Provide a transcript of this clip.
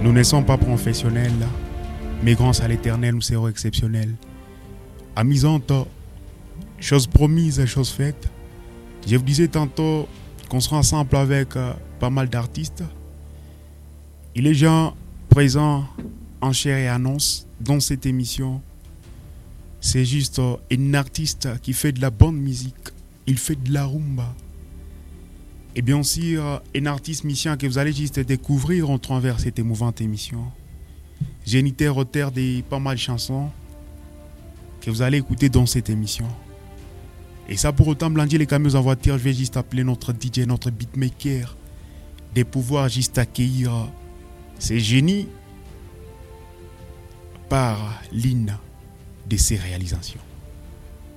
Nous ne sommes pas professionnels, mais grâce à l'Éternel, nous serons exceptionnels. Amusante, chose promise, chose faite. Je vous disais tantôt qu'on sera ensemble avec pas mal d'artistes. Il est gens présents en chair et en os dans cette émission. C'est juste un artiste qui fait de la bonne musique. Il fait de la rumba. Et bien sûr, un artiste musicien que vous allez juste découvrir en travers cette émouvante émission. Géniteur, auteur de pas mal de chansons que vous allez écouter dans cette émission. Et ça, pour autant, blandir les camions en voiture, je vais juste appeler notre DJ, notre beatmaker, de pouvoir juste accueillir ces génies par l'une de ses réalisations.